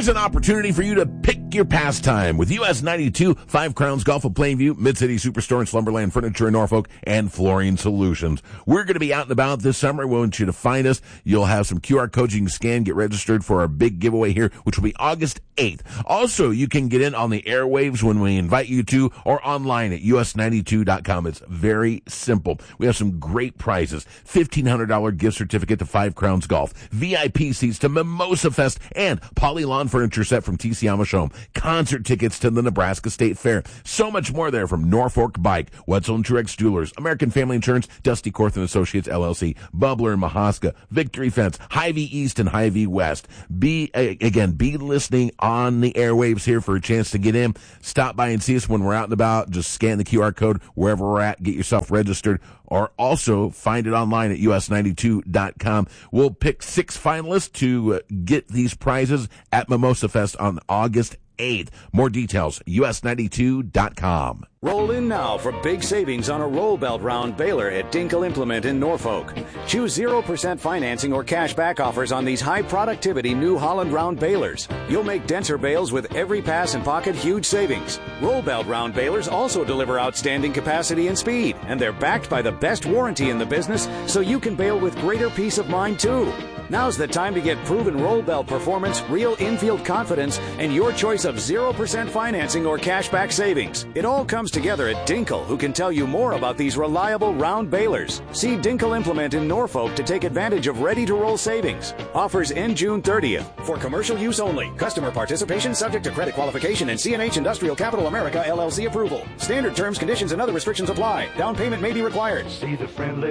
Here's an opportunity for you to pick your pastime with US 92, Five Crowns Golf of Plainview, Mid-City Superstore and Slumberland Furniture in Norfolk, and Flooring Solutions. We're going to be out and about this summer. We want you to find us. You'll have some QR codes you can scan, get registered for our big giveaway here, which will be August 8th. Also, you can get in on the airwaves when we invite you to, or online at us92.com. It's very simple. We have some great prizes. $1,500 gift certificate to Five Crowns Golf, VIP seats to Mimosa Fest, and Poly Lawn Furniture set from TC Amish, concert tickets to the Nebraska State Fair. So much more there from Norfolk Bike, Wetzel and Truex Jewelers, American Family Insurance, Dusty Corthan Associates LLC, Bubbler and Mahaska, Victory Fence, Hy-Vee East and Hy-Vee West. Be listening on the airwaves here for a chance to get in. Stop by and see us when we're out and about. Just scan the QR code wherever we're at. Get yourself registered, or also find it online at us92.com. We'll pick 6 finalists to get these prizes at Mimosa Fest on August 8th. More details, us92.com. Roll in now for big savings on a roll belt round baler at Dinkel Implement in Norfolk. Choose 0% financing or cash back offers on these high productivity New Holland round balers. You'll make denser bales with every pass and pocket huge savings. Roll belt round balers also deliver outstanding capacity and speed, and they're backed by the best warranty in the business, so you can bale with greater peace of mind too. Now's the time to get proven roll belt performance, real infield confidence, and your choice of 0% financing or cashback savings. It all comes together at Dinkel, who can tell you more about these reliable round balers. See Dinkel Implement in Norfolk to take advantage of ready-to-roll savings. Offers end June 30th. For commercial use only. Customer participation subject to credit qualification and CNH Industrial Capital America LLC approval. Standard terms, conditions, and other restrictions apply. Down payment may be required. See the friendly